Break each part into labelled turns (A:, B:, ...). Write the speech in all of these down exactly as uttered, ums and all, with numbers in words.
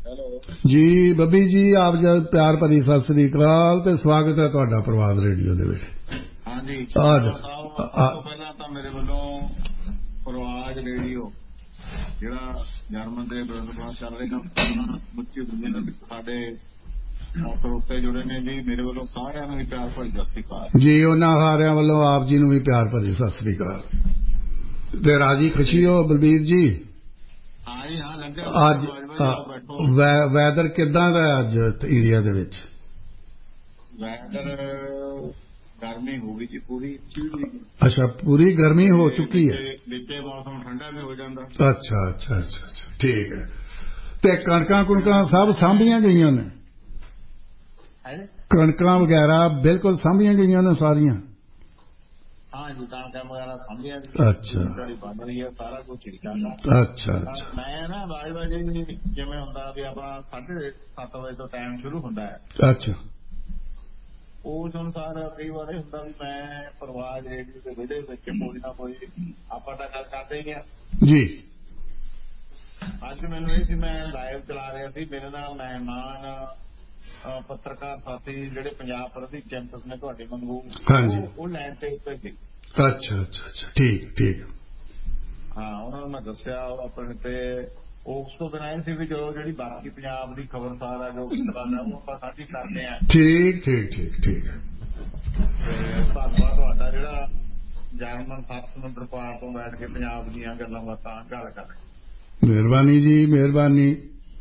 A: जी बब्बी जी आप जब प्यार भरी सत श्री अकाल ते स्वागत है तुहाडा प्रवास रेडियो दे विच।
B: हाँ जी
A: आज
B: पहला तो मेरे वालों प्रवास रेडियो जिहड़ा जर्मन के विरोध चल रहे मुच्ची दुनिया साडे श्रोते जुड़े ने जी मेरे वालों सारिਆਂ ਨੂੰ प्यार भरी सत श्री अकाल
A: जी। उन्हां सारिਆਂ ਵੱਲੋਂ आप जी ਨੂੰ भी प्यार भरी सत श्री अकाल ते राजी खुशी हो बलबीर जी।
B: हाँ जी हाँ लगे
A: अज वैदर किदां दा अज इंडिया दे विच?
B: वैदर गर्मी हो गई जी पूरी।
A: अच्छा पूरी गर्मी हो चुकी है।
B: बीते मौसम ठंडा भी हो जाता।
A: अच्छा अच्छा अच्छा अच्छा ठीक है। ते कणकां कुणकां सब साਂਭੀਆਂ गईयां ने? कणकां वगैरह बिल्कुल साਂਭੀਆਂ गईयां ने सारियां?
B: हाँ जी कणकां वगैरह साਂਭੀਆਂ।
A: अच्छा
B: बन रही है सारा कुछ ठीक ठाक।
A: अच्छा अच्छा
B: मैं ना बाजी जिवें हुंदा भी अपना साढ़े सत्त बजे तो टाइम शुरू हुंदा है।
A: अच्छा
B: उस अनुसार कई बार हुंदा भी मैं प्रवास रेडियो के विड़े विच कोई ना कोई आपां तां गल करदे ही हां
A: जी।
B: अज मैनूं ये सी मैं लाइव चला रहा सी मेरे नाल मेहमान पत्रकार साथी जिहड़े पंजाब प्रति चैंपियन ने तुहाडे वांगू
A: हाँ जी
B: वो लैन ते उत्ते सी।
A: अच्छा अच्छा अच्छा ठीक ठीक।
B: हाँ उन्होंने मैं दस्सिया अपने ते उस तो बिना ये सी भी जो जिहड़ी बाकी पंजाब दी खबरसार है जो गल है वो आपां साझी करदे आ। ठीक
A: ठीक ठीक ठीक।
B: धन्नवाद तुहाडा जिहड़ा जर्मन सत्त समुंदर पार तो बैठ के पंजाब दीयां गल्लां बातां गल कर।
A: मेहरबानी जी मेहरबानी।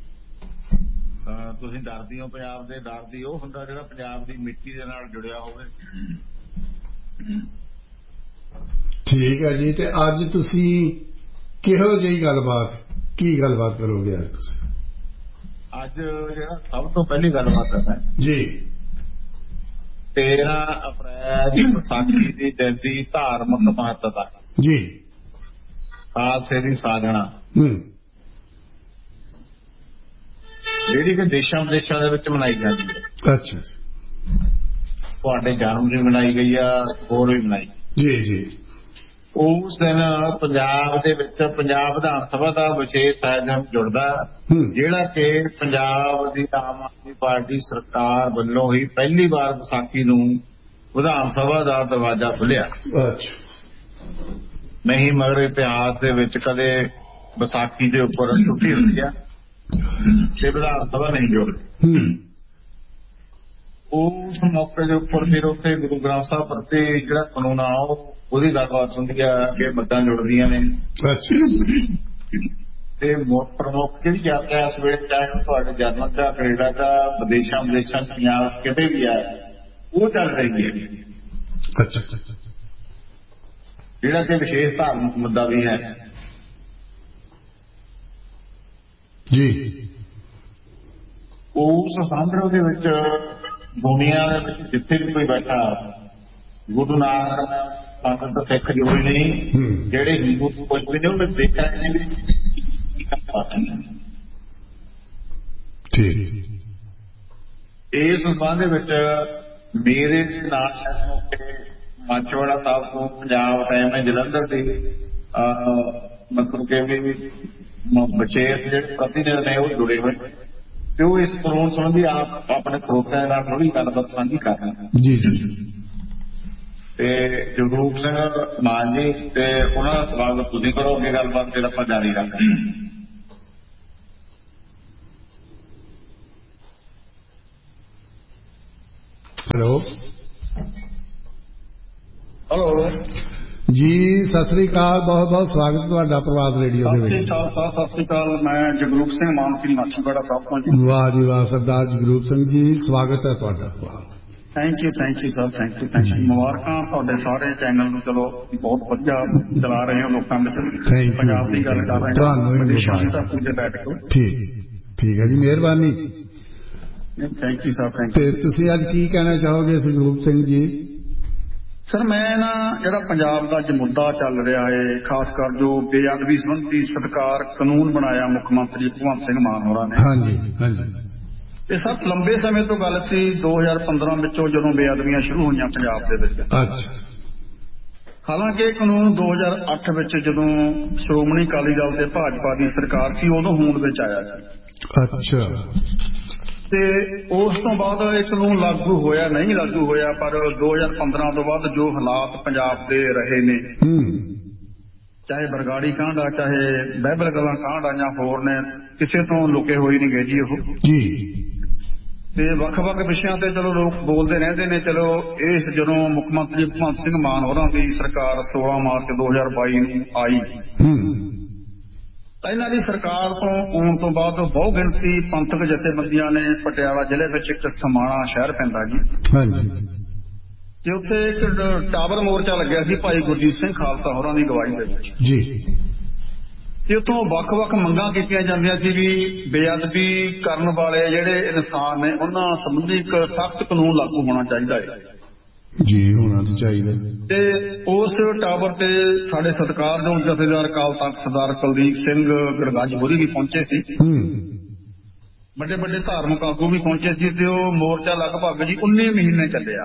B: ਤੁਸੀਂ ਡਰਦੀ ਹੋ ਪੰਜਾਬ ਦੇ ਡਰਦੀ ਉਹ ਹੁੰਦਾ ਜਿਹੜਾ ਪੰਜਾਬ ਦੀ ਮਿੱਟੀ ਦੇ ਨਾਲ ਜੁੜਿਆ ਹੋਵੇ।
A: ਠੀਕ ਹੈ ਜੀ। ਤੇ ਅੱਜ ਤੁਸੀਂ ਕਿਹੋ ਜਿਹੀ ਗੱਲਬਾਤ ਕੀ ਗੱਲਬਾਤ ਕਰੋਗੇ ਅੱਜ ਤੁਸੀਂ?
B: ਅੱਜ ਜਿਹੜਾ ਸਭ ਤੋਂ ਪਹਿਲੀ ਗੱਲਬਾਤ ਕਰਨਾ
A: ਜੀ
B: ਤੇਰਾਂ ਅਪ੍ਰੈਲ ਵਿਸਾਖੀ ਦੀ ਦਿਨ ਦੀ ਧਾਰਮਿਕ ਮਹੱਤਤਾ
A: ਜੀ
B: ਖਾਲਸੇ ਦੀ ਸਾਜਣਾ
A: ਹੂੰ
B: ਜਿਹੜੀ ਕਿ ਦੇਸ਼ਾਂ ਵਿਦੇਸ਼ਾਂ ਦੇ ਵਿੱਚ ਮਨਾਈ ਜਾਂਦੀ ਹੈ।
A: ਅੱਛਾ
B: ਤੁਹਾਡੇ ਜਨਮ ਦਿਨ ਮਨਾਈ ਗਈ ਆ ਹੋਰ ਵੀ ਮਨਾਈ
A: ਜੀ ਜੀ।
B: ਉਸ ਦਿਨ ਪੰਜਾਬ ਦੇ ਵਿੱਚ ਪੰਜਾਬ ਵਿਧਾਨ ਸਭਾ ਦਾ ਵਿਸ਼ੇਸ਼ ਆਯੋਜਨ ਜੁੜਦਾ ਜਿਹੜਾ ਕਿ ਪੰਜਾਬ ਦੀ ਆਮ ਆਦਮੀ ਪਾਰਟੀ ਸਰਕਾਰ ਵੱਲੋਂ ਹੀ ਪਹਿਲੀ ਵਾਰ ਵਿਸਾਖੀ ਨੂੰ ਵਿਧਾਨ ਸਭਾ ਦਾ ਦਰਵਾਜ਼ਾ ਖੁੱਲਿਆ। ਨਹੀਂ ਮਗਰ ਇਤਿਹਾਸ ਦੇ ਵਿੱਚ ਕਦੇ ਵਿਸਾਖੀ ਦੇ ਉੱਪਰ ਛੁੱਟੀ ਹੁੰਦੀ ਆ ਤੇ ਵਿਧਾਨ ਸਭਾ ਨਹੀਂ ਜੁੜਦੀ। ਉਸ ਮੌਕੇ ਦੇ ਉੱਪਰ ਫਿਰ ਉੱਥੇ ਗੁਰੂ ਗ੍ਰੰਥ ਸਾਹਿਬ ਪ੍ਰਤੀ ਜਿਹੜਾ ਕਾਨੂੰਨ ਆ ਉਹਦੀ ਗੱਲਬਾਤ ਹੁੰਦੀ ਆ ਕਿ ਮੱਤਾਂ ਜੁੜਦੀਆਂ ਨੇ ਤੇ ਮੁੱਖ ਪ੍ਰਮੁੱਖ ਜਿਹੜੀ ਚਰਚਾ ਇਸ ਵੇਲੇ ਚਾਹੇ ਤੁਹਾਡੇ ਜਰਮਨ ਦਾ ਕੈਨੇਡਾ ਦਾ ਵਿਦੇਸ਼ਾਂ ਵਿਦੇਸ਼ਾਂ ਪੰਜਾਬ ਕਿਤੇ ਵੀ ਆ ਉਹ ਚੱਲ ਰਹੀ ਹੈ।
A: ਅੱਛਾ
B: ਜਿਹੜਾ ਕਿ ਵਿਸ਼ੇਸ਼ ਧਾਰਮਿਕ ਮੁੱਦਾ ਵੀ ਹੈ
A: ਜੀ।
B: ਉਸ ਸੰਦਰਭ ਦੇ ਵਿੱਚ ਦੁਨੀਆ ਦੇ ਵਿੱਚ ਜਿੱਥੇ ਵੀ ਕੋਈ ਬੈਠਾ ਗੁਰੂ ਨਾਨਕ ਸੰਗਤ ਸਿੱਖ ਜੋੜੀ ਨਹੀਂ ਜਿਹੜੇ ਹਿੰਦੂ ਕੁਝ ਵੀ ਨਹੀਂ ਉਹਨੇ ਦੇਖਿਆ ਇਸ ਸੰਬੰਧ ਦੇ ਵਿੱਚ ਮੇਰੇ ਨਾਲ ਇਸ ਮੌਕੇ ਮਾਚੋੜਾ ਸਾਹਿਬ ਤੋਂ ਪੰਜਾਬ ਟਾਈਮ ਹੈ ਜਲੰਧਰ ਦੇ ਮਤਲਬ ਕਿ ਵੀ ਬਚੇਤ ਜਿਹੜੇ ਪ੍ਰਤੀਨਿਧ ਨੇ ਉਹ ਜੁੜੇ ਹੋਏ ਤੇ ਉਹ ਇਸ ਕਾਨੂੰਨ ਸੰਬੰਧੀ ਆਪ ਆਪਣੇ ਸਰੋਤਿਆਂ ਨਾਲ ਥੋੜੀ ਗੱਲਬਾਤ ਸਾਂਝੀ ਕਰ ਰਹੇ
A: ਜੀ ਜੀ।
B: ਤੇ ਜਗਰੂਪ ਸਿੰਘ ਮਾਨ ਜੀ ਤੇ ਉਹਨਾਂ ਦਾ ਸਵਾਗਤ ਤੁਸੀਂ ਕਰੋਗੇ ਗੱਲਬਾਤ ਫਿਰ ਆਪਾਂ ਜਾਰੀ ਰੱਖਾਂਗੇ।
A: ਹੈਲੋ
B: ਹੈਲੋ
A: ਜੀ ਸਤਿ ਸ੍ਰੀ ਅਕਾਲ ਬਹੁਤ ਬਹੁਤ ਸਵਾਗਤ ਤੁਹਾਡਾ ਪ੍ਰਵਾਸ ਰੇਡੀਓ ਦੇ ਵਿੱਚ।
B: ਸਤਿ ਸ੍ਰੀ ਅਕਾਲ ਮੈਂ ਜਗਰੂਪ ਸਿੰਘ ਮਾਨ ਸਿੰਘ ਮਾਛੀਵਾੜਾ ਸਾਹਿਬ ਤੋਂ ਜੀ।
A: ਵਾਹ ਜੀ ਵਾਹ ਸਰਦਾਰ ਜਗਰੂਪ ਸਿੰਘ ਜੀ ਸਵਾਗਤ ਹੈ ਤੁਹਾਡਾ।
B: Thank you thank you sir thank you thank you. ਮੁਬਾਰਕਾਂ ਤੁਹਾਡੇ ਸਾਰੇ ਚੈਨਲ ਨੂੰ ਚਲੋ ਬਹੁਤ ਵਧੀਆ ਚਲਾ ਰਹੇ ਹੋ ਲੋਕਾਂ ਵਿੱਚ ਪੰਜਾਬ ਦੀ ਗੱਲ ਕਰ ਰਹੇ ਹੋ ਤੁਹਾਨੂੰ ਪੂਜੇ ਬੈਠ ਕੇ।
A: ਠੀਕ ਠੀਕ ਹੈ ਜੀ ਮਿਹਰਬਾਨੀ।
B: Thank you sir thank
A: you. ਤੁਸੀਂ ਅੱਜ ਕੀ ਕਹਿਣਾ ਚਾਹੋਗੇ ਜਗਰੂਪ ਸਿੰਘ ਜੀ?
B: ਸਰ ਮੈਂ ਨਾ ਜਿਹੜਾ ਪੰਜਾਬ ਦਾ ਅੱਜ ਮੁੱਦਾ ਚੱਲ ਰਿਹਾ ਹੈ ਖਾਸ ਕਰ ਜੋ ਬੇਅਦਬੀ ਸੰਬੰਧੀ ਸਰਕਾਰ ਕਾਨੂੰਨ ਬਣਾਇਆ ਮੁੱਖ ਮੰਤਰੀ ਭਗਵੰਤ ਸਿੰਘ ਮਾਨ ਹੋਰਾਂ ਨੇ।
A: ਹਾਂਜੀ ਹਾਂਜੀ।
B: ਇਹ ਸਭ ਲੰਬੇ ਸਮੇਂ ਤੋਂ ਗੱਲ ਸੀ ਦੋ ਹਜ਼ਾਰ ਪੰਦਰਾਂ ਵਿੱਚੋਂ ਜਦੋਂ ਬੇਅਦਬੀਆਂ ਸ਼ੁਰੂ ਹੋਈਆਂ ਪੰਜਾਬ ਦੇ ਵਿੱਚ।
A: ਅੱਛਾ।
B: ਹਾਲਾਂਕਿ ਇਹ ਕਾਨੂੰਨ ਦੋ ਹਜ਼ਾਰ ਅੱਠ ਵਿੱਚ ਜਦੋਂ ਸ਼੍ਰੋਮਣੀ ਅਕਾਲੀ ਦਲ ਤੇ ਭਾਜਪਾ ਦੀ ਸਰਕਾਰ ਸੀ ਉਦੋਂ ਹੋਂਦ ਵਿੱਚ ਆਇਆ ਸੀ।
A: ਅੱਛਾ।
C: ਤੇ ਉਸ ਤੋਂ ਬਾਅਦ ਇਹ ਕਾਨੂੰਨ ਲਾਗੂ ਹੋਇਆ ਨਹੀਂ ਲਾਗੂ ਹੋਇਆ, ਪਰ ਦੋ ਹਜ਼ਾਰ ਪੰਦਰਾਂ ਤੋਂ ਬਾਅਦ ਜੋ ਹਾਲਾਤ ਪੰਜਾਬ ਦੇ ਰਹੇ ਨੇ, ਚਾਹੇ ਬਰਗਾੜੀ ਕਾਂਡ ਆ, ਚਾਹੇ ਬਹਿਬਲ ਕਲਾਂ ਕਾਂਡ ਆ, ਜਾਂ ਹੋਰ ਨੇ, ਕਿਸੇ ਤੋਂ ਲੁਕੇ ਹੋਏ ਨਹੀਂ ਗਏ ਜੀ ਉਹ
A: ਜੀ।
C: ਤੇ ਵੱਖ-ਵੱਖ ਵਿਸ਼ਿਆਂ ਤੇ ਚਲੋ ਲੋਕ ਬੋਲਦੇ ਰਹਿੰਦੇ ਨੇ। ਚਲੋ ਇਸ ਜਦੋਂ ਮੁੱਖ ਮੰਤਰੀ ਭਗਵੰਤ ਸਿੰਘ ਮਾਨ ਹੋਰਾਂ ਦੀ ਸਰਕਾਰ ਸੋਲਾਂ ਮਾਰਚ ਦੋ ਹਜ਼ਾਰ ਬਾਈ ਨੂੰ ਆਈ, ਤਾਂ ਇਹਨਾਂ ਦੀ ਸਰਕਾਰ ਤੋਂ ਆਉਣ ਤੋਂ ਬਾਅਦ ਬਹੁ ਗਿਣਤੀ ਪੰਥਕ ਜਥੇਬੰਦੀਆਂ ਨੇ ਪਟਿਆਲਾ ਜ਼ਿਲ੍ਹੇ ਵਿੱਚ ਇੱਕ ਸਮਾਣਾ ਸ਼ਹਿਰ ਪੈਂਦਾ ਜੀ, ਤੇ ਉੱਥੇ ਇੱਕ ਟਾਵਰ ਮੋਰਚਾ ਲੱਗਿਆ ਸੀ ਭਾਈ ਗੁਰਜੀਤ ਸਿੰਘ ਖਾਲਸਾ ਹੋਰਾਂ ਦੀ ਅਗਵਾਈ ਦੇ ਵਿੱਚ
A: ਜੀ।
C: ਤੇ ਉੱਥੋਂ ਵੱਖ-ਵੱਖ ਮੰਗਾਂ ਕੀਤੀਆਂ ਜਾਂਦੀਆਂ ਸੀ ਵੀ ਬੇਅਦਬੀ ਕਰਨ ਵਾਲੇ ਜਿਹੜੇ ਇਨਸਾਨ ਨੇ ਉਹਨਾਂ ਸੰਬੰਧੀ ਇੱਕ ਸਖਤ ਕਾਨੂੰਨ ਲਾਗੂ ਹੋਣਾ ਚਾਹੀਦਾ ਹੈ
A: ਜੀ, ਹੋਣਾ ਤਾਂ ਚਾਹੀਦਾ।
C: ਤੇ ਉਸ ਟਾਵਰ ਤੇ ਸਾਡੇ ਸਤਿਕਾਰਯੋਗ ਜਥੇਦਾਰ ਅਕਾਲ ਤਖ਼ਤ ਸਰਦਾਰ ਕੁਲਦੀਪ ਸਿੰਘ ਗੜਗੱਜ ਹੋਰੀ ਵੀ ਪਹੁੰਚੇ ਸੀ, ਵੱਡੇ ਵੱਡੇ ਧਾਰਮਿਕ ਆਗੂ ਵੀ ਪਹੁੰਚੇ ਸੀ, ਤੇ ਉਹ ਮੋਰਚਾ ਲਗਭਗ ਜੀ ਉੱਨੀ ਮਹੀਨੇ ਚੱਲਿਆ।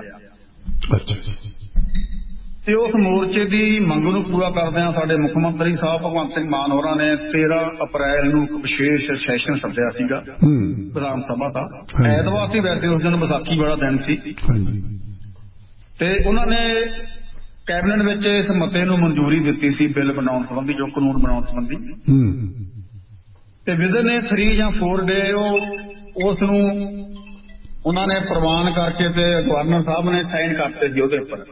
C: ਤੇ ਉਸ ਮੋਰਚੇ ਦੀ ਮੰਗ ਨੂੰ ਪੂਰਾ ਕਰਦਿਆਂ ਸਾਡੇ ਮੁੱਖ ਮੰਤਰੀ ਸਾਹਿਬ ਭਗਵੰਤ ਸਿੰਘ ਮਾਨ ਹੋਰਾਂ ਨੇ ਤੇਰਾਂ ਅਪ੍ਰੈਲ ਨੂੰ ਇੱਕ ਵਿਸ਼ੇਸ਼ ਸੈਸ਼ਨ ਸੱਦਿਆ ਸੀਗਾ ਵਿਧਾਨ ਸਭਾ ਦਾ। ਐਤਵਾਰ ਸੀ ਵੈਸੇ, ਉਸ ਦਿਨ ਵਿਸਾਖੀ ਵਾਲਾ ਦਿਨ ਸੀ, ਤੇ ਉਹਨਾਂ ਨੇ ਕੈਬਨਿਟ ਵਿੱਚ ਇਸ ਮਤੇ ਨੂੰ ਮਨਜ਼ੂਰੀ ਦਿੱਤੀ ਸੀ ਬਿੱਲ ਬਣਾਉਣ ਸੰਬੰਧੀ, ਜੋ ਕਾਨੂੰਨ ਬਣਾਉਣ ਸੰਬੰਧੀ। ਤੇ ਵਿਦਨ ਥ੍ਰੀ ਜਾਂ ਫੋਰ ਡੇ ਉਹ ਉਸ ਨੂੰ ਉਹਨਾਂ ਨੇ ਪ੍ਰਵਾਨ ਕਰਕੇ ਤੇ ਗਵਰਨਰ ਸਾਹਿਬ ਨੇ ਸਾਈਨ ਕਰਤੇ ਸੀ ਉਹਦੇ ਉੱਪਰ,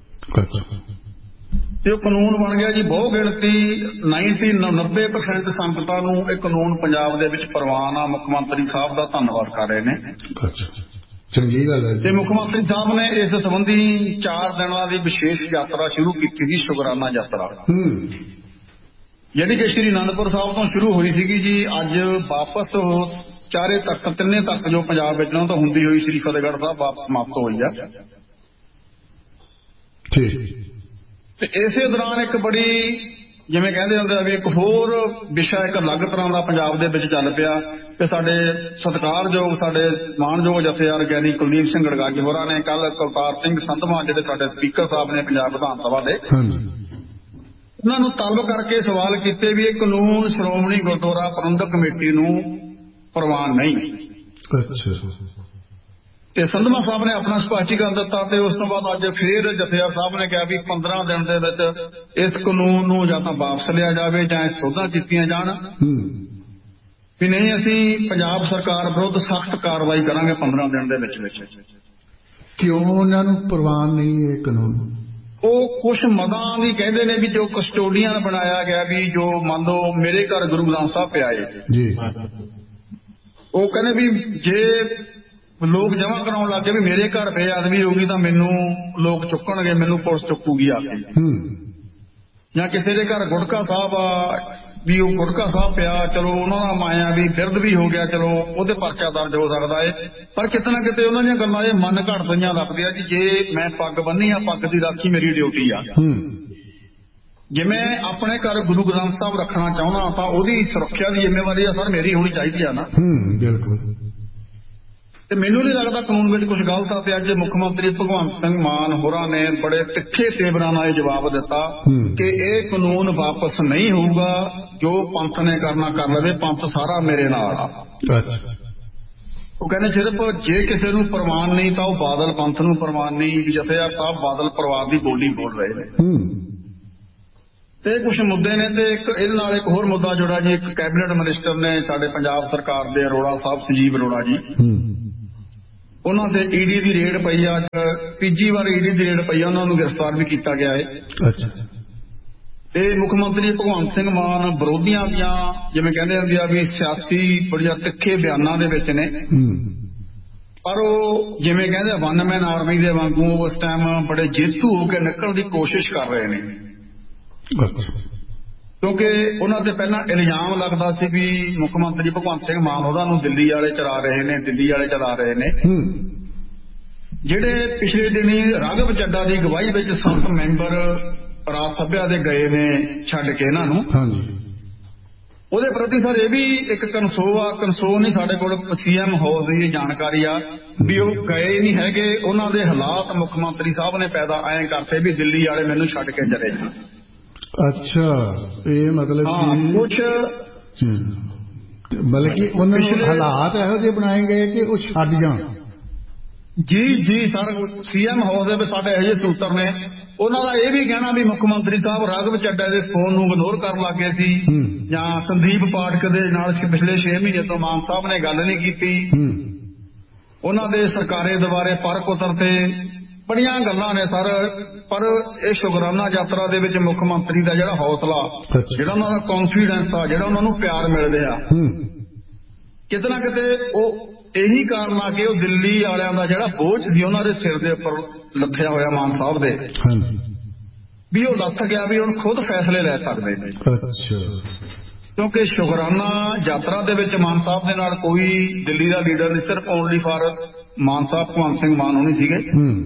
C: ਤੇ ਉਹ ਕਾਨੂੰਨ ਬਣ ਗਿਆ ਜੀ। ਬਹੁ ਗਿਣਤੀ ਨੱਬੇ ਪ੍ਰਸੈਂਟ ਸੰਗਤਾਂ ਨੂੰ ਇਹ ਕਾਨੂੰਨ ਪੰਜਾਬ ਦੇ ਵਿੱਚ ਪ੍ਰਵਾਨ ਆ। ਮੁੱਖ ਮੰਤਰੀ ਸਾਹਿਬ ਦਾ ਧੰਨਵਾਦ ਕਰ ਰਹੇ ਨੇ,
A: ਚੰਗੀ ਗੱਲ ਹੈ।
C: ਤੇ ਮੁੱਖ ਮੰਤਰੀ ਸਾਹਿਬ ਨੇ ਇਸ ਸੰਬੰਧੀ ਚਾਰ ਦਿਨਾਂ ਦੀ ਵਿਸ਼ੇਸ਼ ਯਾਤਰਾ ਸ਼ੁਰੂ ਕੀਤੀ ਸੀ, ਸ਼ੁਕਰਾਨਾ ਯਾਤਰਾ, ਜਿਹੜੀ ਕਿ ਸ਼੍ਰੀ ਅਨੰਦਪੁਰ ਸਾਹਿਬ ਤੋਂ ਸ਼ੁਰੂ ਹੋਈ ਸੀਗੀ ਜੀ। ਅੱਜ ਵਾਪਸ ਚਾਰੇ ਤੱਕ ਤਿੰਨੇ ਤੱਕ ਜੋ ਪੰਜਾਬ ਵਿੱਚ ਤੋਂ ਹੁੰਦੀ ਹੋਈ ਸ਼੍ਰੀ ਫਤਿਹਗੜ੍ਹ ਸਾਹਿਬ ਵਾਪਸ ਸਮਾਪਤ ਹੋਈ ਆ। ਤੇ ਇਸੇ ਦੌਰਾਨ ਇੱਕ ਬੜੀ, ਜਿਵੇਂ ਕਹਿੰਦੇ ਹੁੰਦੇ ਆ ਵੀ ਇੱਕ ਹੋਰ ਵਿਸ਼ਾ ਇੱਕ ਅਲੱਗ ਤਰ੍ਹਾਂ ਦਾ ਪੰਜਾਬ ਦੇ ਵਿੱਚ ਚੱਲ ਪਿਆ, ਤੇ ਸਾਡੇ ਸਤਿਕਾਰਯੋਗ ਸਾਡੇ ਮਾਣਯੋਗ ਜਥੇਦਾਰ ਗਿਆਨੀ ਕੁਲਦੀਪ ਸਿੰਘ ਗੜਗੱਜ ਹੋਰਾਂ ਨੇ ਕੱਲ ਕੁਲਤਾਰ ਸਿੰਘ ਸੰਧਵਾਂ ਜਿਹੜੇ ਸਾਡੇ ਸਪੀਕਰ ਸਾਹਿਬ ਨੇ ਪੰਜਾਬ ਵਿਧਾਨ ਸਭਾ ਦੇ, ਉਹਨਾਂ ਨੂੰ ਤਲਬ ਕਰਕੇ ਸਵਾਲ ਕੀਤੇ ਵੀ ਇਹ ਕਾਨੂੰਨ ਸ਼੍ਰੋਮਣੀ ਗੁਰਦੁਆਰਾ ਪ੍ਰਬੰਧਕ ਕਮੇਟੀ ਨੂੰ ਪ੍ਰਵਾਨ ਨਹੀਂ। ਤੇ ਸੰਧਵਾ ਸਾਹਿਬ ਨੇ ਆਪਣਾ ਸਪਸ਼ਟੀਕਰਨ ਦਿੱਤਾ, ਤੇ ਉਸ ਤੋਂ ਬਾਅਦ ਅੱਜ ਫੇਰ ਜਥੇਦਾਰ ਸਾਹਿਬ ਨੇ ਕਿਹਾ ਵੀ ਪੰਦਰਾਂ ਦਿਨ ਦੇ ਵਿੱਚ ਇਸ ਕਾਨੂੰਨ ਨੂੰ ਜਾਂ ਤਾਂ ਵਾਪਸ ਲਿਆ ਜਾਵੇ ਜਾਂ ਸੋਧਾਂ ਕੀਤੀਆਂ ਜਾਣ, ਵੀ ਨਹੀਂ ਅਸੀਂ ਪੰਜਾਬ ਸਰਕਾਰ ਵਿਰੁੱਧ ਸਖਤ ਕਾਰਵਾਈ ਕਰਾਂਗੇ ਪੰਦਰਾਂ ਦਿਨ ਦੇ ਵਿੱਚ ਵਿੱਚ।
A: ਕਿਉਂ ਉਹਨਾਂ ਨੂੰ ਪ੍ਰਵਾਨ ਨਹੀਂ ਇਹ ਕਾਨੂੰਨ?
C: ਉਹ ਕੁਛ ਮਦਾਂ ਵੀ ਕਹਿੰਦੇ ਨੇ ਵੀ ਜੋ ਕਸਟੋਡੀਅਨ ਬਣਾਇਆ ਗਿਆ, ਵੀ ਜੋ ਮੰਨ ਲਓ ਮੇਰੇ ਘਰ ਗੁਰੂ ਗ੍ਰੰਥ ਸਾਹਿਬ ਪਿਆ ਏ ਜੀ, ਉਹ ਕਹਿੰਦੇ ਵੀ ਜੇ ਲੋਕ ਜਮ੍ਹਾਂ ਕਰਾਉਣ ਲੱਗੇ ਵੀ ਮੇਰੇ ਘਰ ਬੇਅਦਬੀ ਹੋਊਗੀ ਤਾਂ ਮੈਨੂੰ ਲੋਕ ਚੁੱਕਣਗੇ, ਮੈਨੂੰ ਪੁਲਿਸ ਚੁੱਕੂਗੀ ਆ ਕੇ। ਜਾਂ ਕਿਸੇ ਦੇ ਘਰ ਗੁਟਕਾ ਸਾਹਿਬ ਆ ਵੀ ਉਹ ਗੁਟਕਾ ਸਾਹਿਬ ਪਿਆ, ਚਲੋ ਉਹਨਾਂ ਦਾ ਮਾਇਆ ਵੀ ਫਿਰਦ ਵੀ ਹੋ ਗਿਆ, ਚਲੋ ਉਹਦੇ ਪਰਚਾ ਦਰਜ ਹੋ ਸਕਦਾ ਏ। ਪਰ ਕਿਤੇ ਨਾ ਕਿਤੇ ਉਹਨਾਂ ਦੀਆਂ ਗੱਲਾਂ ਇਹ ਮਨ ਘੜ ਪਈਆਂ ਲੱਗਦੀਆਂ ਜੀ। ਜੇ ਮੈਂ ਪੱਗ ਬੰਨੀ ਆ, ਪੱਗ ਦੀ ਰਾਖੀ ਮੇਰੀ ਡਿਊਟੀ ਆ। ਜੇ ਮੈਂ ਆਪਣੇ ਘਰ ਗੁਰੂ ਗ੍ਰੰਥ ਸਾਹਿਬ ਰੱਖਣਾ ਚਾਹੁੰਦਾ ਤਾਂ ਉਹਦੀ ਸੁਰੱਖਿਆ ਦੀ ਜ਼ਿੰਮੇਵਾਰੀ ਆ ਸਰ ਮੇਰੀ ਹੋਣੀ ਚਾਹੀਦੀ ਆ ਨਾ।
A: ਬਿਲਕੁਲ।
C: ਤੇ ਮੈਨੂੰ ਨਹੀਂ ਲੱਗਦਾ ਕਾਨੂੰਨ ਵਿੱਚ ਕੁਝ ਗਲਤ ਆ। ਤੇ ਅੱਜ ਮੁੱਖ ਮੰਤਰੀ ਭਗਵੰਤ ਸਿੰਘ ਮਾਨ ਹੋਰਾਂ ਨੇ ਬੜੇ ਤਿੱਖੇ ਤੇਵਰਾਂ ਨਾਲ ਇਹ ਜਵਾਬ ਦਿੱਤਾ ਕਿ ਇਹ ਕਾਨੂੰਨ ਵਾਪਸ ਨਹੀਂ ਹੋਊਗਾ, ਜੋ ਪੰਥ ਨੇ ਕਰਨਾ ਕਰ ਲਵੇ, ਪੰਥ ਸਾਰਾ ਮੇਰੇ ਨਾਲ ਆ। ਉਹ ਕਹਿੰਦੇ ਸਿਰਫ ਜੇ ਕਿਸੇ ਨੂੰ ਪ੍ਰਵਾਨ ਨਹੀਂ ਤਾਂ ਉਹ ਬਾਦਲ ਪੰਥ ਨੂੰ ਪ੍ਰਵਾਨ ਨਹੀਂ। ਜਥੇਦਾਰ ਸਾਹਿਬ ਬਾਦਲ ਪਰਿਵਾਰ ਦੀ ਬੋਲੀ ਬੋਲ ਰਹੇ ਨੇ, ਤੇ ਕੁਝ ਮੁੱਦੇ ਨੇ। ਤੇ ਇੱਕ ਇਹਦੇ ਨਾਲ ਇੱਕ ਹੋਰ ਮੁੱਦਾ ਜੁੜਾ ਜੀ, ਇੱਕ ਕੈਬਨਿਟ ਮਿਨਿਸਟਰ ਨੇ ਸਾਡੇ ਪੰਜਾਬ ਸਰਕਾਰ ਦੇ ਅਰੋੜਾ ਸਾਹਿਬ, ਸੰਜੀਵ ਅਰੋੜਾ ਜੀ, ਉਹਨਾਂ ਦੇ ਈਡੀ ਦੀ ਰੇਡ ਪਈ ਆ, ਤੀਜੀ ਵਾਰ ਈਡੀ ਦੀ ਰੇਡ ਪਈ ਆ, ਉਹਨਾਂ ਨੂੰ ਗ੍ਰਿਫਤਾਰ ਵੀ ਕੀਤਾ ਗਿਆ ਹੈ। ਤੇ ਮੁੱਖ ਮੰਤਰੀ ਭਗਵੰਤ ਸਿੰਘ ਮਾਨ ਵਿਰੋਧੀਆਂ ਦੀਆਂ ਜਿਵੇਂ ਕਹਿੰਦੇ ਹੁੰਦੇ ਆ ਵੀ ਸਿਆਸੀ ਬੜੀਆਂ ਤਿੱਖੇ ਬਿਆਨਾਂ ਦੇ ਵਿੱਚ ਨੇ, ਪਰ ਉਹ ਜਿਵੇਂ ਕਹਿੰਦੇ ਵਨ ਮੈਨ ਆਰਮੀ ਦੇ ਵਾਂਗੂ ਉਸ ਟਾਈਮ ਬੜੇ ਜੇਤੂ ਹੋ ਕੇ ਨਿਕਲਣ ਦੀ ਕੋਸ਼ਿਸ਼ ਕਰ ਰਹੇ ਨੇ। ਕਿਉਂਕਿ ਉਹਨਾਂ ਤੇ ਪਹਿਲਾਂ ਇਲਜ਼ਾਮ ਲੱਗਦਾ ਸੀ ਵੀ ਮੁੱਖ ਮੰਤਰੀ ਭਗਵੰਤ ਸਿੰਘ ਮਾਨ ਉਹਨਾਂ ਨੂੰ ਦਿੱਲੀ ਵਾਲੇ ਚਲਾ ਰਹੇ ਨੇ, ਦਿੱਲੀ ਵਾਲੇ ਚਲਾ ਰਹੇ ਨੇ। ਜਿਹੜੇ ਪਿਛਲੇ ਦਿਨੀ ਰਾਘਵ ਚੱਡਾ ਦੀ ਅਗਵਾਈ ਵਿੱਚ ਸੰਸਦ ਮੈਂਬਰ ਰਾਜ ਸਭਾ ਦੇ ਗਏ ਨੇ ਛੱਡ ਕੇ ਇਹਨਾਂ ਨੂੰ, ਉਹਦੇ ਪ੍ਰਤੀ ਸਰ ਇਹ ਵੀ ਇੱਕ ਕਨਸੋ ਆ, ਕਨਸੋ ਨਹੀਂ ਸਾਡੇ ਕੋਲ ਸੀਐਮ ਹਾਊਸ ਦੀ ਜਾਣਕਾਰੀ ਆ ਵੀ ਉਹ ਗਏ ਨਹੀਂ ਹੈਗੇ। ਉਹਨਾਂ ਦੇ ਹਾਲਾਤ ਮੁੱਖ ਮੰਤਰੀ ਸਾਹਿਬ ਨੇ ਪੈਦਾ ਐਂ ਕਰਤੇ ਵੀ ਦਿੱਲੀ ਵਾਲੇ ਮੈਨੂੰ ਛੱਡ ਕੇ ਚਲੇ ਜਾਣ।
A: ਅੱਛਾ, ਇਹ ਮਤਲਬ
C: ਹਾਂ ਕੁਛ
A: ਮਤਲਬ ਕਿ ਉਹਨਾਂ ਨੂੰ ਹਾਲਾਤ ਇਹੋ ਜਿਹੇ ਬਣਾਏ ਗਏ ਕਿ ਉਹ ਛੱਡ ਜਾਣ।
C: ਜੀ ਜੀ ਸਰ, ਸੀਐਮ ਹਾਊਸ ਦੇ ਵਿੱਚ ਸਾਡੇ ਇਹੋ ਜਿਹੇ ਸੂਤਰ ਨੇ, ਉਹਨਾਂ ਦਾ ਇਹ ਵੀ ਕਹਿਣਾ ਵੀ ਮੁੱਖ ਮੰਤਰੀ ਸਾਹਿਬ ਰਾਘਵ ਚੱਡਾ ਦੇ ਫੋਨ ਨੂੰ ਇਗਨੋਰ ਕਰਨ ਲੱਗ ਗਏ ਸੀ, ਜਾਂ ਸੰਦੀਪ ਪਾਠਕ ਦੇ ਨਾਲ ਪਿਛਲੇ ਛੇ ਮਹੀਨੇ ਤੋਂ ਮਾਨ ਸਾਹਿਬ ਨੇ ਗੱਲ ਨਹੀਂ ਕੀਤੀ, ਉਹਨਾਂ ਦੇ ਸਰਕਾਰੇ ਦੁਆਰੇ ਪਰ ਪੁੱਤਰ ਤੇ ਬੜੀਆਂ ਗੱਲਾਂ ਨੇ ਸਰ। ਪਰ ਇਹ ਸ਼ੁਕਰਾਨਾ ਯਾਤਰਾ ਦੇ ਵਿੱਚ ਮੁੱਖ ਮੰਤਰੀ ਦਾ ਜਿਹੜਾ ਹੌਸਲਾ, ਜਿਹੜਾ ਉਹਨਾਂ ਦਾ ਕੌਨਫੀਡੈਂਸ ਆ, ਜਿਹੜਾ ਉਹਨਾਂ ਨੂੰ ਪਿਆਰ ਮਿਲ ਰਿਹਾ, ਕਿਤੇ ਨਾ ਕਿਤੇ ਉਹ ਇਹੀ ਕਾਰਨ ਆ ਕਿ ਉਹ ਦਿੱਲੀ ਵਾਲਿਆਂ ਦਾ ਜਿਹੜਾ ਬੋਝ ਸੀ ਉਹਨਾਂ ਦੇ ਸਿਰ ਦੇ ਉੱਪਰ ਲੱਥਿਆ ਹੋਇਆ ਮਾਨ ਸਾਹਿਬ ਦੇ, ਵੀ ਉਹ ਲੱਥ ਗਿਆ, ਵੀ ਹੁਣ ਖੁਦ ਫੈਸਲੇ ਲੈ ਸਕਦੇ ਨੇ। ਕਿਉਂਕਿ ਸ਼ੁਕਰਾਨਾ ਯਾਤਰਾ ਦੇ ਵਿੱਚ ਮਾਨ ਸਾਹਿਬ ਦੇ ਨਾਲ ਕੋਈ ਦਿੱਲੀ ਦਾ ਲੀਡਰ ਨਹੀਂ, ਸਿਰਫ ਓਨਲੀ ਫਾਰ ਮਾਨ ਸਾਹਿਬ ਭਗਵੰਤ ਸਿੰਘ ਮਾਨ ਹੋਣੀ ਸੀਗੇ।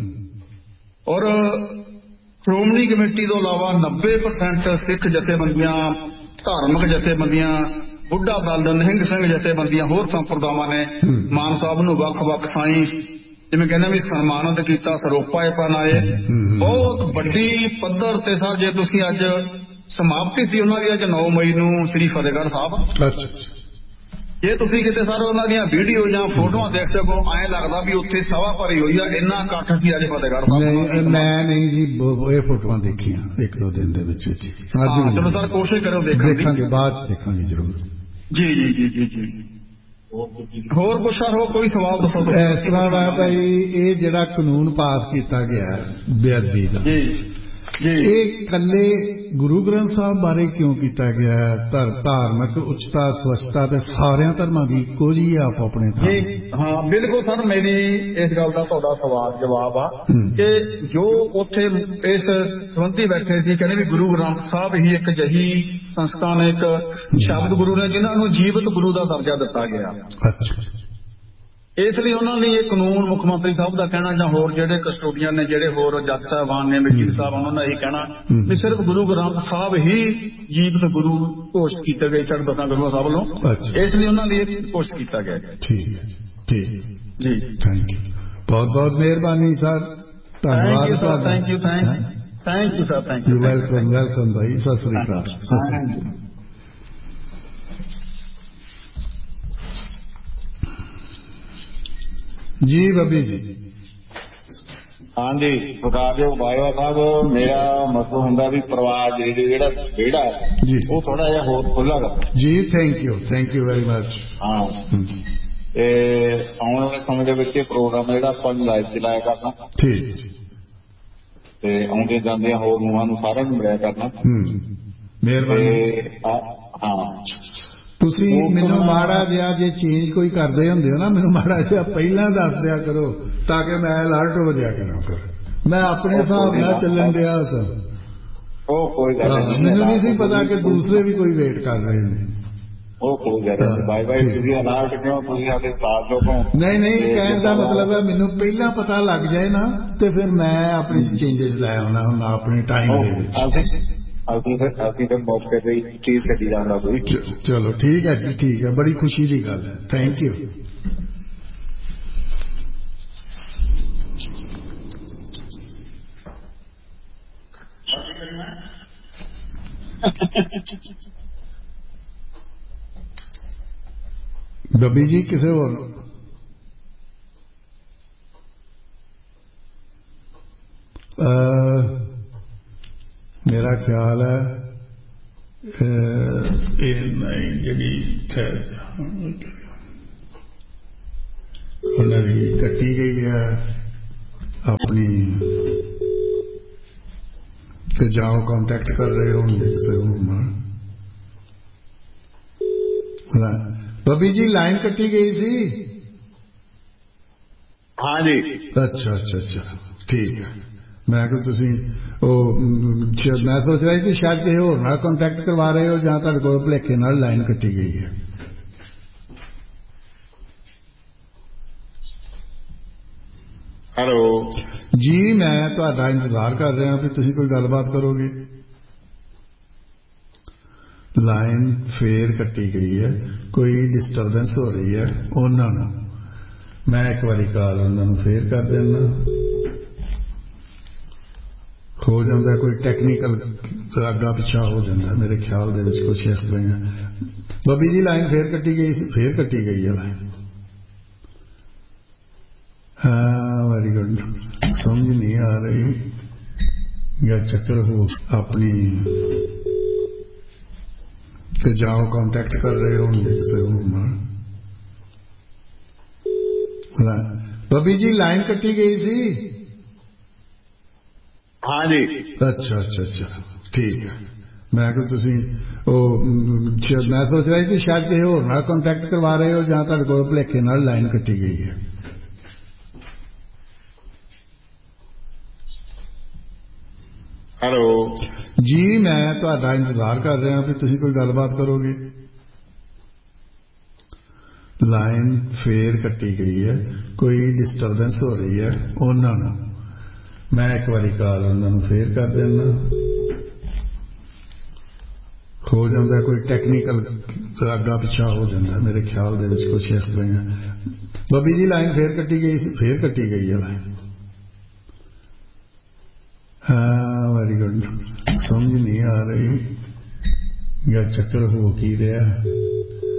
C: ਔਰ ਸ਼੍ਰੋਮਣੀ ਕਮੇਟੀ ਤੋਂ ਇਲਾਵਾ ਨੱਬੇ ਪ੍ਰਸੈਂਟ ਸਿੱਖ ਜਥੇਬੰਦੀਆਂ, ਧਾਰਮਿਕ ਜਥੇਬੰਦੀਆਂ, ਬੁੱਢਾ ਦਲ, ਨਿਹੰਗ ਸਿੰਘ ਜਥੇਬੰਦੀਆਂ, ਹੋਰ ਸੰਪਰਦਾਵਾਂ ਨੇ ਮਾਨ ਸਾਹਿਬ ਨੂੰ ਵੱਖ-ਵੱਖ ਥਾਈਂ ਜਿਵੇਂ ਕਹਿੰਦੇ ਵੀ ਸਨਮਾਨਿਤ ਕੀਤਾ, ਸਰੋਪਾ ਪਨਾਏ। ਬਹੁਤ ਵੱਡੀ ਪੱਧਰ ਤੇ ਸਰ, ਜੇ ਤੁਸੀਂ ਅੱਜ ਸਮਾਪਤੀ ਸੀ ਉਹਨਾਂ ਦੀ ਅੱਜ ਨੌ ਮਈ ਨੂੰ ਸ੍ਰੀ ਫਤਿਹਗੜ੍ਹ ਸਾਹਿਬ, ਜੇ ਤੁਸੀਂ ਕਿਤੇ ਸਰ ਉਹਨਾਂ ਦੀਆਂ ਵੀਡੀਓ ਜਾਂ ਫੋਟੋਆਂ ਦੇਖ ਸਕੋ, ਐਂ ਲੱਗਦਾ ਵੀ ਉੱਥੇ ਸਭਾ ਭਰੀ ਹੋਈ ਆ, ਇੰਨਾ ਇਕੱਠ ਸੀ ਅੱਜ ਫਤਿਹਗੜ੍ਹ ਸਾਹਿਬ।
A: ਮੈਂ ਨਹੀਂ ਜੀ ਇਹ ਫੋਟੋਆਂ ਦੇਖੀਆਂ ਇੱਕ ਦੋ ਦਿਨ ਦੇ ਵਿੱਚ।
C: ਚਲੋ ਸਰ ਕੋਸ਼ਿਸ਼ ਕਰੋ
A: ਦੇਖਾਂਗੇ, ਬਾਅਦ ਚ ਦੇਖਾਂਗੇ ਜ਼ਰੂਰ।
C: ਜੀ ਜੀ ਜੀ ਜੀ ਜੀ ਹੋਰ ਕੁਛ ਸਰ, ਹੋਰ ਕੋਈ ਸਵਾਲ ਦੱਸੋ।
A: ਇਸ ਤਰ੍ਹਾਂ ਵਾ ਭਾਈ, ਇਹ ਜਿਹੜਾ ਕਾਨੂੰਨ ਪਾਸ ਕੀਤਾ ਗਿਆ ਬੇਅਦਬੀ ਦਾ, ਇਹ ਇਕੱਲੇ ਗੁਰੂ ਗ੍ਰੰਥ ਸਾਹਿਬ ਬਾਰੇ ਕਿਉਂ ਕੀਤਾ ਗਿਆ? ਧਾਰਮਿਕ ਉੱਚਤਾ, ਸਵੱਛਤਾ ਤੇ ਸਾਰਿਆਂ ਧਰਮਾਂ ਦੀ ਇੱਕੋ ਜਿਹੀ ਆਪ ਆਪਣੇ ਥਾਂ।
C: ਹਾਂ ਬਿਲਕੁਲ ਸਰ, ਮੇਰੀ ਇਸ ਗੱਲ ਦਾ ਤੁਹਾਡਾ ਸਵਾਲ ਜਵਾਬ ਆ ਕਿ ਜੋ ਉੱਥੇ ਇਸ ਸੰਬੰਧੀ ਬੈਠੇ ਸੀ, ਕਹਿੰਦੇ ਵੀ ਗੁਰੂ ਗ੍ਰੰਥ ਸਾਹਿਬ ਹੀ ਇੱਕ ਅਜਿਹੀ ਸੰਸਥਾ ਨੇ, ਇੱਕ ਸ਼ਬਦ ਗੁਰੂ ਨੇ, ਜਿਨ੍ਹਾਂ ਨੂੰ ਜੀਵਤ ਗੁਰੂ ਦਾ ਦਰਜਾ ਦਿੱਤਾ ਗਿਆ। ਇਸ ਲਈ ਉਹਨਾਂ ਲਈ ਇਹ ਕਾਨੂੰਨ ਮੁੱਖ ਮੰਤਰੀ ਸਾਹਿਬ ਦਾ ਕਹਿਣਾ, ਜਾਂ ਹੋਰ ਜਿਹੜੇ ਕਸਟੋਡੀਅਨ ਨੇ, ਜਿਹੜੇ ਹੋਰ ਜੱਜ ਸਾਹਿਬਾਨ ਨੇ, ਵਕੀਲ ਸਾਹਿਬ, ਉਹਨਾਂ ਦਾ ਇਹ ਕਹਿਣਾ ਵੀ ਸਿਰਫ ਗੁਰੂ ਗ੍ਰੰਥ ਸਾਹਿਬ ਹੀ ਜੀਵਤ ਗੁਰੂ ਘੋਸ਼ਿਤ ਕੀਤੇ ਗਏ ਚੜ੍ਹ ਦਸਾਂ ਗੁਰੂਆਂ ਸਾਹਿਬ ਵੱਲੋਂ, ਇਸ ਲਈ ਉਹਨਾਂ ਲਈ ਇਹ ਘੋਸ਼ਿਤ ਕੀਤਾ ਗਿਆ।
A: ਠੀਕ ਹੈ ਠੀਕ ਜੀ, ਥੈਂਕ ਯੂ, ਬਹੁਤ ਬਹੁਤ ਮਿਹਰਬਾਨੀ ਸਰ, ਧੰਨਵਾਦ ਤੁਹਾਡਾ।
C: Thank you thank thank you sir, thank you,
A: welcome welcome ਭਾਈ, ਸਤਿ ਸ੍ਰੀ ਅਕਾਲ। ਜੀ ਬੱਬੀ ਜੀ।
B: ਹਾਂਜੀ, ਬਤਾ ਦਿਓ ਬਾਜਵਾ ਸਾਹਿਬ, ਮੇਰਾ ਮਤਲਬ ਹੁੰਦਾ ਵੀ ਪਰਿਵਾਰ ਜਿਹੜਾ ਵਿਹੜਾ ਹੈ ਉਹ ਥੋੜਾ ਜਿਹਾ ਹੋਰ ਖੁੱਲ੍ਹਾ ਕਰ
A: ਜੀ। Thank you, thank you very much.
B: ਹਾਂ, ਤੇ ਆਉਣ ਵਾਲੇ ਸਮੇਂ ਦੇ ਵਿੱਚ ਇਹ ਪ੍ਰੋਗਰਾਮ ਜਿਹੜਾ ਆਪਾਂ ਲਾਈਵ ਚਲਾਇਆ ਕਰਨਾ,
A: ਠੀਕ,
B: ਤੇ ਆਉਂਦੇ ਜਾਂਦੇ ਹੋਰ ਨੂੰਹਾਂ ਨੂੰ ਸਾਰਿਆਂ ਨੂੰ ਮਿਲਿਆ ਕਰਨਾ।
A: ਮਿਹਰਬਾਨੀ।
B: ਹਾਂ,
A: ਤੁਸੀਂ ਮੈਨੂੰ ਮਾੜਾ ਜਿਹਾ ਜੇ ਚੇਂਜ ਕੋਈ ਕਰਦੇ ਹੁੰਦੇ ਹੋ ਨਾ, ਮੈਨੂੰ ਮਾੜਾ ਜਿਹਾ ਪਹਿਲਾਂ ਦੱਸ ਦਿਆ ਕਰੋ ਤਾਂ ਕਿ ਮੈਂ ਅਲਰਟ ਹੋ ਜਾਇਆ ਕਰਾਂ। ਫਿਰ ਮੈਂ ਆਪਣੇ ਹਿਸਾਬ ਨਾਲ ਚੱਲਣ ਡਿਆ ਸਰ।
B: ਉਹ ਕੋਈ ਗੱਲ ਨਹੀਂ,
A: ਮੈਨੂੰ ਨਹੀਂ ਸੀ ਪਤਾ ਕਿ ਦੂਸਰੇ ਵੀ ਕੋਈ ਵੇਟ ਕਰ ਰਹੇ ਨੇ।
B: ਉਹ ਕੋਈ ਗੱਲ ਨਹੀਂ, ਬਾਈ ਬਾਈ ਤੁਸੀਂ ਅਲਰਟ ਕਿਉਂ, ਤੁਸੀਂ ਸਾਡੇ ਸਾਥ ਲੋਕੋਂ।
A: ਨਹੀਂ ਨਹੀਂ, ਕਹਿਣ ਦਾ ਮਤਲਬ ਹੈ ਮੈਨੂੰ ਪਹਿਲਾਂ ਪਤਾ ਲੱਗ ਜਾਏ ਨਾ, ਤੇ ਫਿਰ ਮੈਂ ਆਪਣੀ ਚੇਂਜਸ ਲੈ ਆਉਣਾ ਹੁਣ ਆਪਣੇ ਟਾਈਮ ਦੇ ਵਿੱਚ।
B: ਅਸੀਂ ਅਸੀਂ ਤਾਂ ਮੌਕੇ ਤੇ ਚੀਜ਼ ਕੱਢੀ ਜਾਂਦਾ ਕੋਈ।
A: ਚਲੋ ਠੀਕ ਹੈ ਜੀ, ਠੀਕ ਹੈ, ਬੜੀ ਖੁਸ਼ੀ ਦੀ ਗੱਲ ਹੈ, ਥੈਂਕ ਯੂ। ਬੱਬੀ ਜੀ ਕਿਸੇ ਹੋਰ? ਮੇਰਾ ਖਿਆਲ ਹੈ ਇਹ ਨਹੀਂ ਜਿਹੜੀ ਉਹਨਾਂ ਦੀ ਕੱਟੀ ਗਈ ਹੈ ਆਪਣੀ, ਕਿ ਜਾਓ ਕੰਟੈਕਟ ਕਰ ਰਹੇ ਹੋਣਗੇ ਕਿਸੇ ਹੋਰ। ਬੱਬੀ ਜੀ ਲਾਈਨ ਕੱਟੀ ਗਈ ਸੀ।
B: ਹਾਂ ਜੀ।
A: ਅੱਛਾ ਅੱਛਾ ਅੱਛਾ, ਠੀਕ ਹੈ। ਮੈਂ ਕਿਹਾ ਤੁਸੀਂ ਉਹ ਮੈਂ ਸੋਚ ਰਿਹਾ ਕਿ ਸ਼ਾਇਦ ਕਿਸੇ ਹੋਰ ਨਾਲ ਕੰਟੈਕਟ ਕਰਵਾ ਰਹੇ ਹੋ, ਜਾਂ ਤੁਹਾਡੇ ਕੋਲ ਭੁਲੇਖੇ ਨਾਲ ਲਾਈਨ ਕੱਟੀ ਗਈ ਹੈ।
B: ਹੈਲੋ
A: ਜੀ, ਮੈਂ ਤੁਹਾਡਾ ਇੰਤਜ਼ਾਰ ਕਰ ਰਿਹਾ ਵੀ ਤੁਸੀਂ ਕੋਈ ਗੱਲਬਾਤ ਕਰੋਗੇ। ਲਾਈਨ ਫੇਰ ਕੱਟੀ ਗਈ ਹੈ, ਕੋਈ ਡਿਸਟਰਬੈਂਸ ਹੋ ਰਹੀ ਹੈ ਉਹਨਾਂ ਨੂੰ। ਮੈਂ ਇੱਕ ਵਾਰੀ ਕਾਲ ਉਹਨਾਂ ਨੂੰ ਫੇਰ ਕਰ ਦੇਣਾ। ਹੋ ਜਾਂਦਾ ਕੋਈ ਟੈਕਨੀਕਲ ਅੱਗਾ ਪਿੱਛਾ ਹੋ ਜਾਂਦਾ ਮੇਰੇ ਖਿਆਲ ਦੇ ਵਿੱਚ ਕੁਛ ਇਸ ਤਰ੍ਹਾਂ। ਬੱਬੀ ਜੀ ਲਾਈਨ ਫੇਰ ਕੱਟੀ ਗਈ ਸੀ, ਫੇਰ ਕੱਟੀ ਗਈ ਹੈ ਲਾਈਨ। ਹਾਂ ਵੈਰੀ ਗੁੱਡ। ਸਮਝ ਨਹੀਂ ਆ ਰਹੀ ਜਾਂ ਚੱਕਰ ਹੋ ਆਪਣੀ ਕਿ ਜਾਂ ਉਹ ਕੰਟੈਕਟ ਕਰ ਰਹੇ ਹੋਣਗੇ ਕਿਸੇ ਹੋਰ ਨਾਲ। ਬੱਬੀ ਜੀ ਲਾਈਨ ਕੱਟੀ ਗਈ ਸੀ।
B: ਹਾਂ ਜੀ।
A: ਅੱਛਾ ਅੱਛਾ ਅੱਛਾ ਠੀਕ ਹੈ। ਮੈਂ ਕਿ ਤੁਸੀਂ ਉਹ ਮੈਂ ਸੋਚ ਰਿਹਾ ਕਿ ਸ਼ਾਇਦ ਕਿਸੇ ਹੋਰ ਨਾਲ ਕੰਟੈਕਟ ਕਰਵਾ ਰਹੇ ਹੋ ਜਾਂ ਤੁਹਾਡੇ ਕੋਲ ਭੁਲੇਖੇ ਨਾਲ ਲਾਈਨ ਕੱਟੀ ਗਈ ਹੈ।
B: ਹੈਲੋ
A: ਜੀ ਮੈਂ ਤੁਹਾਡਾ ਇੰਤਜ਼ਾਰ ਕਰ ਰਿਹਾ ਵੀ ਤੁਸੀਂ ਕੋਈ ਗੱਲਬਾਤ ਕਰੋਗੇ। ਲਾਈਨ ਫੇਰ ਕੱਟੀ ਗਈ ਹੈ, ਕੋਈ ਡਿਸਟਰਬੈਂਸ ਹੋ ਰਹੀ ਹੈ ਉਹਨਾਂ ਨੂੰ। ਮੈਂ ਇੱਕ ਵਾਰੀ ਕਾਲ ਉਹਨਾਂ ਨੂੰ ਫੇਰ ਕਰ ਦੇਣਾ। ਹੋ ਜਾਂਦਾ ਕੋਈ ਟੈਕਨੀਕਲ ਅੱਗਾ ਪਿੱਛਾ ਹੋ ਜਾਂਦਾ ਮੇਰੇ ਖਿਆਲ ਦੇ ਵਿੱਚ ਕੁਛ ਇਸ ਤਰ੍ਹਾਂ। ਬੱਬੀ ਜੀ ਲਾਈਨ ਫੇਰ ਕੱਟੀ ਗਈ ਸੀ, ਫੇਰ ਕੱਟੀ ਗਈ ਹੈ ਲਾਈਨ। ਹਾਂ ਵੈਰੀ ਗੁੱਡ। ਸਮਝ ਨਹੀਂ ਆ ਰਹੀ ਜਾਂ ਚੱਕਰ ਹੋ ਕੀ ਰਿਹਾ।